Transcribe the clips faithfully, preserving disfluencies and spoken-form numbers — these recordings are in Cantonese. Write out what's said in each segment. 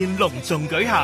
隆重舉行。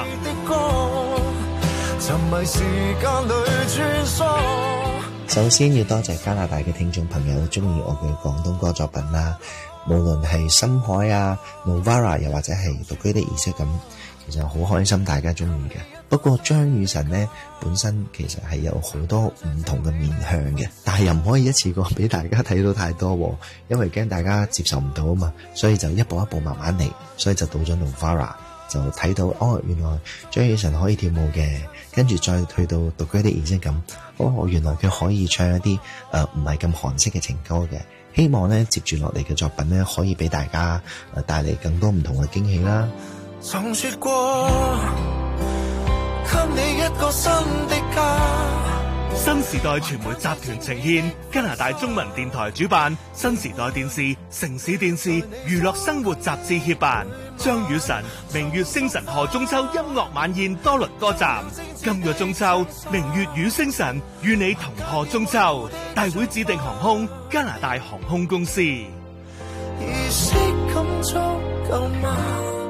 首先要多謝加拿大嘅聽眾朋友中意我嘅廣東歌作品啦，無論係深海啊、Novara 又或者係獨居的儀式感，其實好開心大家中意嘅。不過張雨晨呢本身其實係有好多唔同嘅面向嘅，但係又唔可以一次過俾大家睇到太多，因為驚大家接受唔到啊嘛，所以就一步一步慢慢嚟，所以就到咗 Novara 就睇到哦，原來張雨晨可以跳舞嘅，跟住再去到獨居的儀式感，哦，原來佢可以唱一啲誒唔係咁韓式嘅情歌嘅。希望咧接住落嚟嘅作品咧，可以俾大家誒帶嚟更多唔同嘅驚喜啦。 曾說過給你一個新的家。 新時代傳媒集團呈獻，加拿大中文電台主辦，新時代電視、城市電視、娛樂生活雜誌協辦，張雨晨明月星辰賀中秋音樂晚宴多倫多站。今個中秋，明月與星辰與你同賀中秋。大會指定航空加拿大航空公司。 儀式感足夠嗎？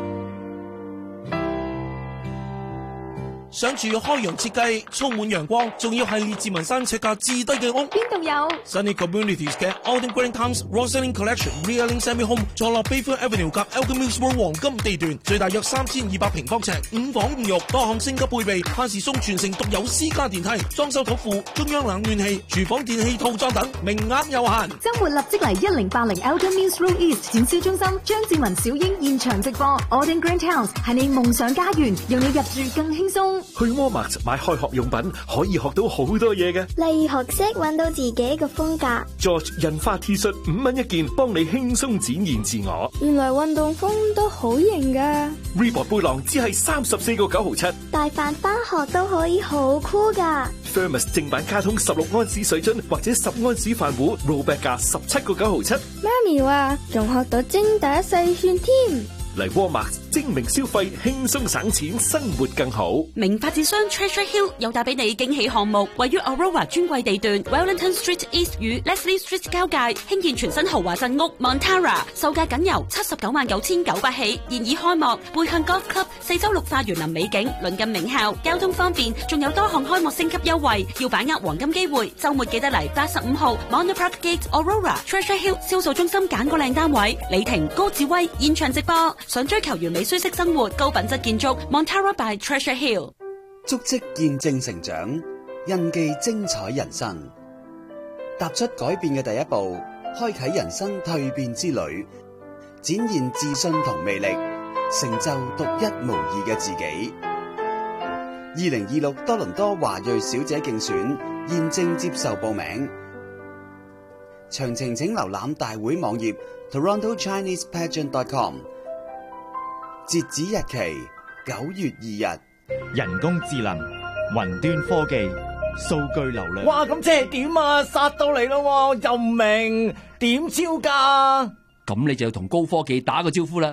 想住開揚設計，充滿陽光，仲要係列治文山尺價至低嘅屋。 邊度有 Sunny Communities 嘅 Alden Green Towns Roseland Collection Realing Semi Home 坐落 Bayfield Avenue 及 Elgin Mills Road 黃金地段，最大約三千二百平方尺，五房五浴，多項升級配備，潘氏松全城獨有私家電梯，裝修土庫，中央冷暖氣，廚房電器套裝等，名額有限。 周末立即嚟一零八零 Elgin Mills Road East 展銷中心，張志文小英現場直播 Alden Green Towns 係你夢想家園，讓你入住更輕鬆。 去 Walmart 買開學用品可以學到好多嘢嘅， 例如學識揾到自己嘅風格。 George 印花 T 恤五蚊一件，幫你輕鬆展現自我。 原來運動風都好型噶。 Reebok 背囊只係三十四個九毫七， 帶飯翻學都可以好酷噶。 Thermos 正版卡通十六安士水樽或者十安士飯壺 ，rollback 價十七個九毫七。 媽咪話仲學到精打細算添。 嚟 Walmart 精明消費，輕鬆省錢，生活更好。 名發展商 Treasure Hill 又帶俾你驚喜項目，位於 Aurora 專櫃地段 Wellington Street East 與 Leslie Street 交界，興建全新豪華鎮屋 Montara， 售價僅由七十九萬九千九百起，現已開幕。背向 Golf Club， 四周綠化園林美景，鄰近名校，交通方便，仲有多項開幕升級優惠，要把握黃金機會。週末記得嚟八十五號 Monte Park Gate Aurora Treasure Hill 銷售中心揀個靚單位。李婷、高志威現場直播。想追求完美舒適生活、高品質建築 Montara by Treasure Hill， 足跡見證成長，印記精彩人生。踏出改變嘅第一步，開啟人生蛻變之旅，展現自信同魅力，成就獨一無二嘅自己。二零二六多倫多華裔小姐競選現正接受報名，詳情請瀏覽大會網頁 Toronto Chinese Pageant dot com。截止日期九月二日。 人工智能、雲端科技、數據流量。 哇！咁即係點啊？殺到嚟咯，又唔明點招㗎？ 咁你就要同高科技打個招呼啦。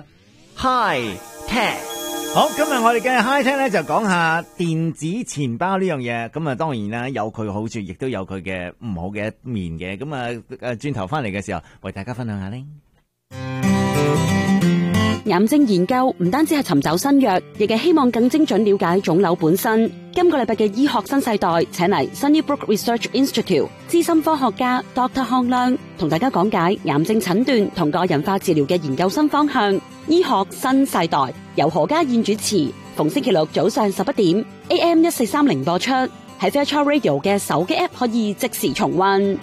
High Tech。好，今日我哋嘅 High Tech 咧就講下電子錢包呢樣嘢。咁啊，當然啦，有佢嘅好處，亦都有佢嘅唔好嘅一面嘅。咁啊，誒，轉頭翻嚟嘅時候，為大家分享下咧。 癌症研究唔單止係尋找新藥，亦係希望更精準了解腫瘤本身。今個禮拜嘅醫學新世代，請嚟 Sunnybrook Research Institute 資深科學家 Doctor 康亮同大家講解癌症診斷同個人化治療嘅研究新方向。醫學新世代由何家燕主持，逢星期六早上十一點 A M 一四三零播出，喺 Fairchild Radio 嘅手機 App 可以即時重溫。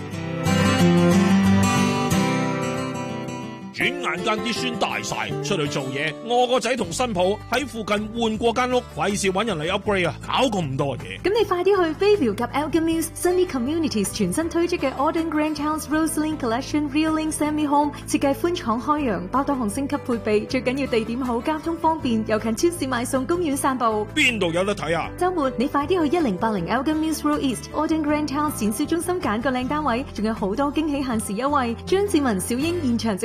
轉眼間啲孫大晒，出去做嘢，我個仔同新抱喺附近換過間屋，費事搵人嚟 upgrade 啊，搞咁多嘢。 咁你快啲去 Bayview 及 Elgin Mills Sunny Communities 全新推出嘅 Alden Green Towns Roseland Collection Realing Semi Home， 設計寬敞開揚，包多項升級配備，最緊要地點好，交通方便，又近超市買餸、公園散步。 邊度有得睇啊？ 週末你快啲去一零八零 Elgin Mills Road East Alden Green Towns 展銷中心揀個靚單位，仲有好多驚喜限時優惠。張志文、小英現場直播。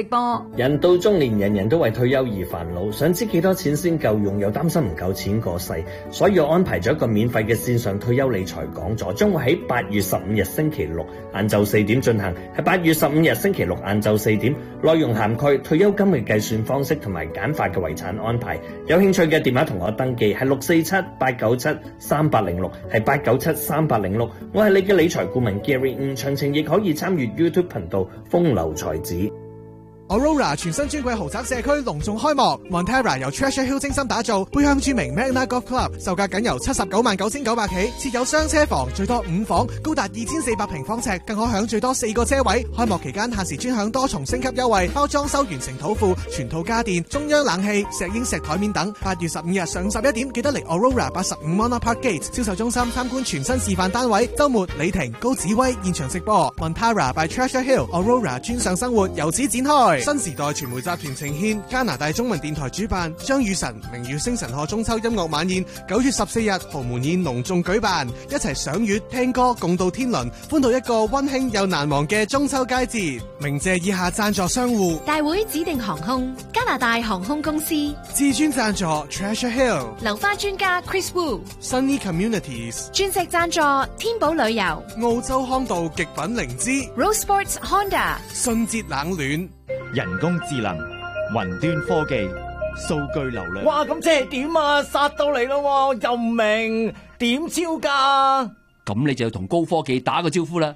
人到中年，人人都為退休而煩惱，想知幾多錢先夠用，又擔心唔夠錢過世，所以我安排咗一個免費嘅線上退休理財講座，將會喺八月十五日星期六晏晝四點進行，係八月十五日星期六晏晝四點，內容涵蓋退休金嘅計算方式同埋簡化嘅遺產安排。有興趣嘅電話同我登記係六四七八九七三八零六，係八九七三八零六。我係你嘅理財顧問 Gary， 嗯，詳情亦可以參與 YouTube 頻道風流才子。 Aurora 全新尊貴豪宅社區隆重開幕 ，Montera 由 Treasure Hill 精心打造，背向著名 Magna Golf Club， 售價僅由七十九萬九千九百起，設有雙車房，最多五房，高達二千四百平方尺，更可享最多四個車位。開幕期間限時專享多重升級優惠，包裝修完成土庫、全套家電、中央冷氣、石英石台面等。八月十五日上午十一點，記得嚟 Aurora 八十五 Monarch Park Gate 銷售中心參觀全新示範單位。週末李婷、高子威現場直播 ，Montera by Treasure Hill Aurora 專上生活由此展開。新時代傳媒集團呈獻加拿大中文電台主辦張雨晨明月星辰賀中秋音樂晚宴，九月十四日豪門宴隆重舉辦，一齊賞月聽歌共度天倫，歡度一個溫馨又難忘嘅中秋佳節。鳴謝以下贊助商戶： 大會指定航空、加拿大航空公司、 至尊贊助 Treasure Hill、 流花專家 Chris Wu、 Sunny Communities、 鑽石贊助天寶旅遊、 澳洲康道極品靈芝、 Rose Sports Honda、 信捷冷暖。 人工智能、雲端科技、數據流量。 哇！咁即係點啊？殺到嚟咯，又唔明點招㗎？ 咁你就要同高科技打個招呼啦。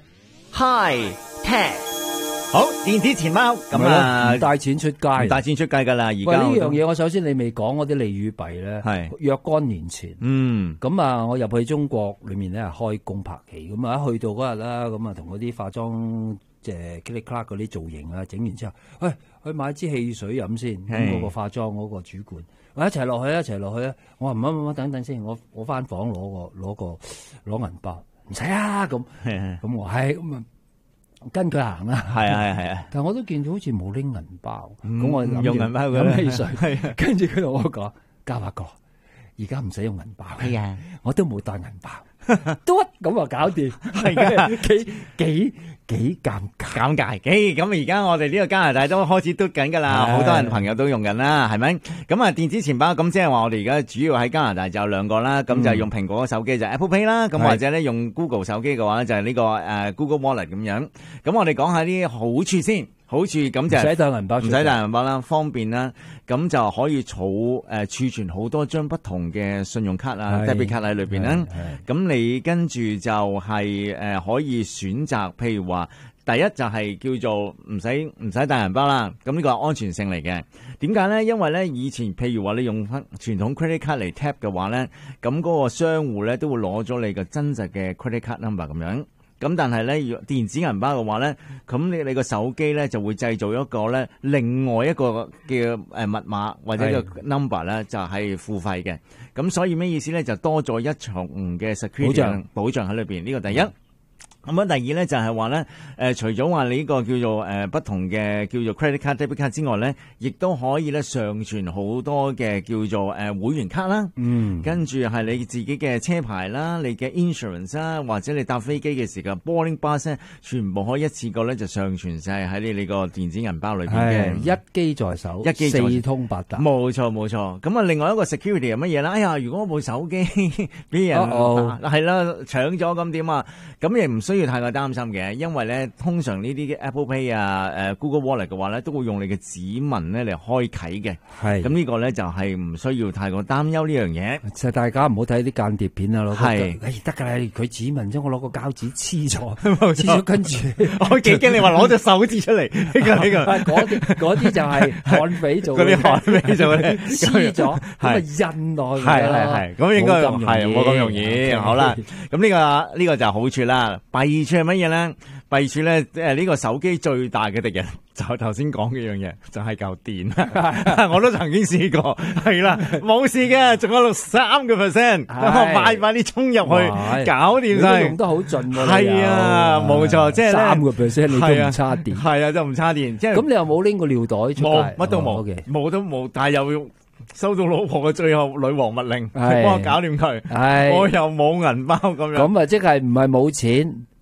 Hi Tech， 好電子錢包咁啊， 唔帶錢出街， 唔帶錢出街㗎啦。而喂家呢樣嘢，我首先你未講嗰啲利與弊咧， 係若干年前， 嗯， 咁啊，我入去中國裏面咧係開工拍戲，咁啊一去到嗰日啦，咁啊同嗰啲化妝。即係 click clack 嗰啲造型啊，整完之後，喂，去買支汽水飲先。咁嗰個化妝嗰個主管，喂，一齊落去，一齊落去啊！我話唔好唔好，等等先，我我翻房攞個攞個攞銀包，唔使啊！咁咁我係咁啊，跟佢行啦。 係啊係啊係啊！ 但係我都見到好似冇拎銀包，咁、 嗯、 我諗用銀包飲汽水， 係跟住佢同我講：嘉華哥，而家唔使用銀包。係啊，我都冇帶銀包。都咁啊，搞掂係嘅，幾幾幾尷尬， 尷尬。誒，咁而家我哋呢個加拿大都開始嘟緊噶啦，好多人朋友都用緊啦，係咪？咁啊，電子錢包咁即係話我哋而家主要喺加拿大就有兩個啦，咁、嗯、就係用蘋果手機就 Apple Pay 啦，咁或者咧用 Google 手機嘅話咧就係呢個誒 Google Wallet 咁樣。咁我哋講下啲好處先。好處咁就係唔使帶銀包， 唔使帶銀包啦，方便啦，咁就可以儲誒、呃、儲存好多張不同嘅信用卡啊、debit 卡喺裏邊啦。咁你跟住就係、是、誒、呃、可以選擇，譬如話第一就係叫做唔使唔使帶銀包啦。咁呢個係安全性嚟嘅。點解咧？因為咧以前譬如話你用翻傳統 credit card 嚟 tap 嘅話咧，咁嗰個商戶咧都會攞咗你嘅真實嘅 credit card number 咁樣。咁但係咧，電子銀包嘅話咧，咁你你個手機咧就會製造一個咧另外一個嘅誒密碼或者個 number 咧就係付費嘅。咁所以咩意思咧？就多咗一重嘅 security 保障保障喺裏邊。呢個第一。咁啊，第二咧就係話咧，誒，除咗話你呢個叫做誒不同嘅叫做 credit card、debit card 之外咧，亦都可以咧上傳好多嘅叫做誒會員卡啦，嗯，跟住係你自己嘅車牌啦、你嘅 insurance 啦，或者你搭飛機嘅時候 boarding pass 咧，全部可以一次過咧就上傳晒喺你你個電子銀包裏邊嘅， 一機在手， 一機在手四通八達， 冇錯冇錯。咁啊，另外一個 security 係乜嘢啦？哎呀，如果我部手機俾人係啦搶咗咁點啊？咁亦唔需要太過擔心嘅，因為咧通常呢啲嘅 Apple Pay 啊、誒 Google Wallet 嘅話咧，都會用你嘅指紋咧嚟開啟嘅。係咁呢個咧就係唔需要太過擔憂呢樣嘢。 就大家唔好睇啲間諜片啊，攞係誒得㗎啦，佢指紋啫，我攞個膠紙黐咗，黐咗跟住我幾驚你話攞隻手指出嚟呢個呢個。 嗰啲嗰啲就係悍匪做嗰啲悍匪做嘅黐咗咁啊印落去。 係係係，咁應該係冇咁容易。好啦，咁呢個呢個就係好處啦。弊處係乜嘢咧？弊處咧，誒呢個手機最大嘅敵人就係頭先講嘅樣嘢，就係嚿電。我都曾經試過，係啦，冇事嘅，仲有六三個 percent，咁我快快啲衝入去，搞掂晒。 用得好盡喎。 係啊，冇錯，即係咧三個 percent 你都唔差電。 係啊，就唔差電。即係咁，你又冇拎個尿袋出街？ 冇，乜都冇，冇都冇，但係又要收到老婆嘅最後女王密令，幫我搞掂佢。我又冇銀包咁樣。 咁啊，即係唔係冇錢？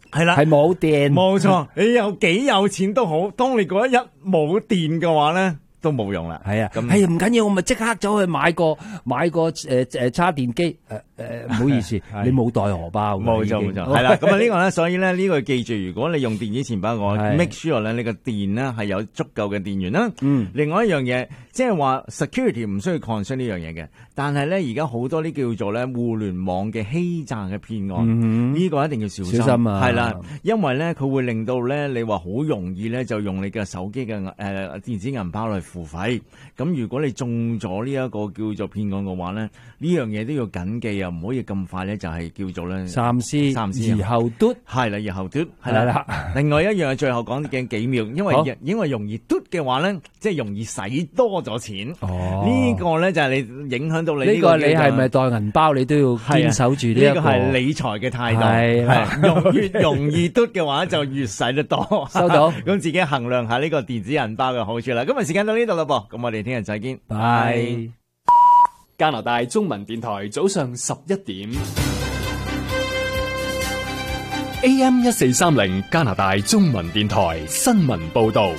係啦， 係冇電， 冇錯。你有幾有錢都好，當你嗰一日冇電嘅話咧，都冇用啦。 係啊， 咁係唔緊要，我咪即刻走去買個買個誒誒叉電機。誒誒，唔好意思，你冇袋荷包㗎。 冇錯冇錯，係啦。咁啊呢個咧，所以咧呢個記住，如果你用電子錢包嘅話，make sure 咧你個電咧係有足夠嘅電源啦。嗯。另外一樣嘢，即係話 security 唔需要 concern 呢樣嘢嘅，但係咧而家好多啲叫做咧互聯網嘅欺詐嘅騙案，呢個一定要小心。 小心啊！ 係啦，因為咧佢會令到咧你話好容易咧就用你嘅手機嘅誒電子銀包嚟付費。咁如果你中咗呢一個叫做騙案嘅話咧，呢樣嘢都要謹記啊！唔可以咁快咧，就係叫做咧三思， 三思而後嘟， 係啦，而後嘟，係啦。另外一樣，最後講嘅幾秒，因為因為容易嘟嘅話咧，即係容易使多咗錢。哦，呢個咧就係你影響到你呢個你係咪袋銀包你都要堅守住呢一個？ 呢個係理財嘅態度。係係，容越容易嘟嘅話，就越使得多。 收到， 咁自己衡量下呢個電子銀包嘅好處啦。今日時間到呢度啦噃，咁我哋聽日再見，拜。 加拿大中文電台早上十一點 ，A M 一四三零加拿大中文電台新聞報道。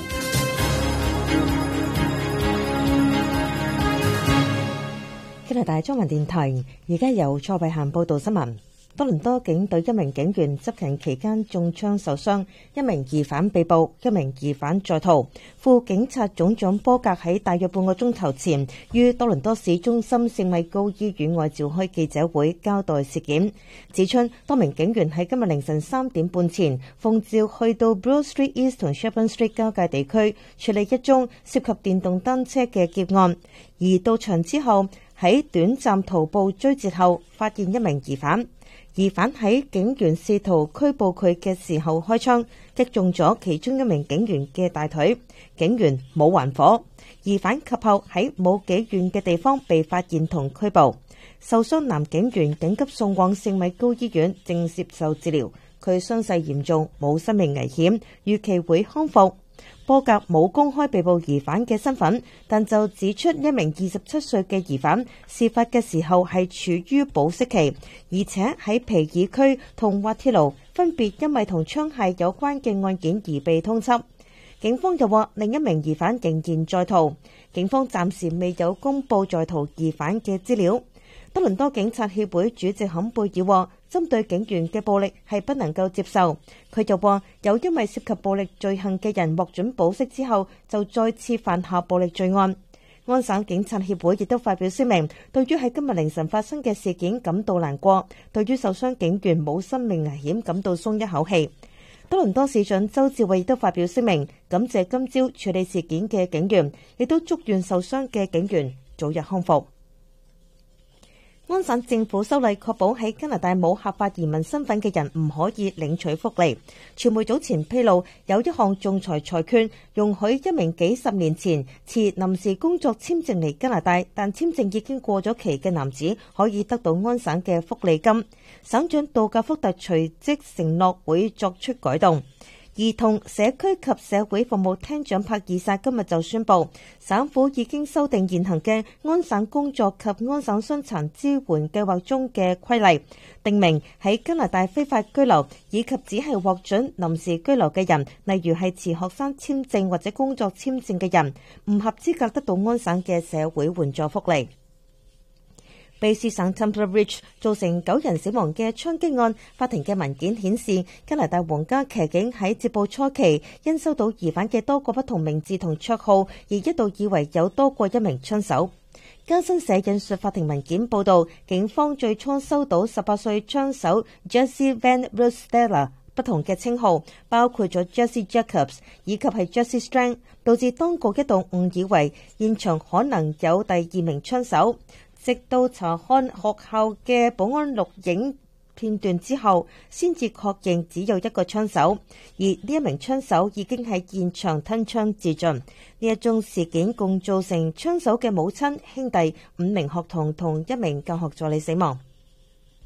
加拿大中文電台而家由蔡慧嫻報道新聞。多倫多警隊一名警員執勤期間中槍受傷，一名疑犯被捕，一名疑犯在逃。副警察總長波格喺大約半個鐘頭前於多倫多市中心聖米高醫院外召開記者會交代事件，指出多名警員喺今日凌晨三點半前奉召去到 Bloor Street East 同 Sherbourne Street 交界地區處理一宗涉及電動單車嘅劫案，而到場之後喺短暫徒步追截後發現一名疑犯。疑犯喺警員試圖拘捕佢嘅時候開槍，擊中咗其中一名警員嘅大腿，警員冇還火。疑犯及後喺冇幾遠嘅地方被發現同拘捕。受傷男警員緊急送往聖米高醫院，正接受治療。佢傷勢嚴重，冇生命危險，預期會康復。波格冇公開被捕疑犯嘅身份，但就指出一名二十七歲嘅疑犯事發嘅時候係處於保釋期，而且喺皮爾區同滑鐵盧分別因為同槍械有關嘅案件而被通緝。警方又話另一名疑犯仍然在逃，警方暫時未有公布在逃疑犯嘅資料。多倫多警察協會主席坎貝爾話，針對警員嘅暴力係不能夠接受。佢又話，有因為涉及暴力罪行嘅人獲准保釋之後，就再次犯下暴力罪案。安省警察協會亦都發表聲明，對於喺今日凌晨發生嘅事件感到難過，對於受傷警員冇生命危險感到鬆一口氣。多倫多市長周志偉亦都發表聲明，感謝今朝處理事件嘅警員，亦都祝願受傷嘅警員早日康復。安省政府修例確保喺加拿大冇合法移民身份嘅人唔可以領取福利。傳媒早前披露，有一項仲裁裁決容許一名幾十年前持臨時工作簽證嚟加拿大，但簽證已經過咗期嘅男子可以得到安省嘅福利金。省長杜格福特隨即承諾會作出改動。兒童社區及社會服務廳長帕爾薩今日就宣布，省府已經修訂現行嘅安省工作及安省傷殘支援計劃中嘅規例，定明喺加拿大非法居留以及只係獲准臨時居留嘅人，例如係持學生簽證或者工作簽證嘅人，唔合資格得到安省嘅社會援助福利。卑詩省 Temple Ridge 造成九人死亡嘅槍擊案，法庭嘅文件顯示，加拿大皇家騎警喺接報初期，因收到疑犯嘅多個不同名字同綽號，而一度以為有多過一名槍手。加新社引述法庭文件報道，警方最初收到十八歲槍手 Jesse Van Rostella 不同嘅稱號，包括咗 Jesse Jacobs 以及係 Jesse Strang， 導致當局一度誤以為現場可能有第二名槍手。直到查看學校嘅保安錄影片段之後，先至確認只有一個槍手，而呢一名槍手已經喺現場吞槍自盡。呢一宗事件共造成槍手嘅母親、兄弟、五名學童同一名教學助理死亡。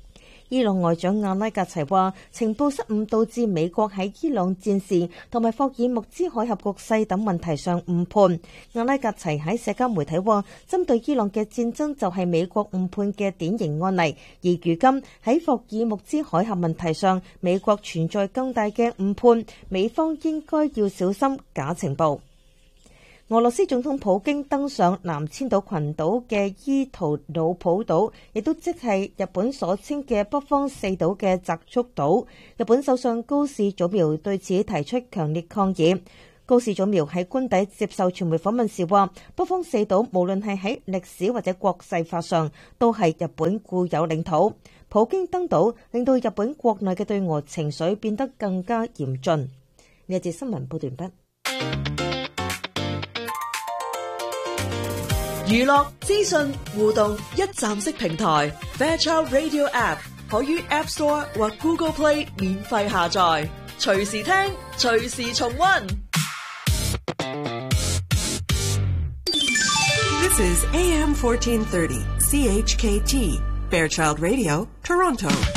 伊朗外長阿拉格齊話，情報失誤導致美國喺伊朗戰事同埋霍爾木茲海峽局勢等問題上誤判。阿拉格齊喺社交媒體話，針對伊朗嘅戰爭就係美國誤判嘅典型案例，而如今喺霍爾木茲海峽問題上，美國存在更大嘅誤判，美方應該要小心假情報。俄羅斯總統普京登上南千島群島嘅伊圖魯普島，亦都即係日本所稱嘅北方四島嘅澤宿島。日本首相高市早苗對此提出強烈抗議。高市早苗喺官邸接受傳媒訪問時話，北方四島無論係喺歷史或者國際法上，都係日本固有領土。普京登島令到日本國內嘅對俄情緒變得更加嚴峻。呢一節新聞報道完畢。 娛樂資訊互動一站式平台 Fairchild Radio App 可於 App Store 或 Google Play 免費下載，隨時聽，隨時重溫。 This is A M fourteen thirty C H K T Fairchild Radio, Toronto.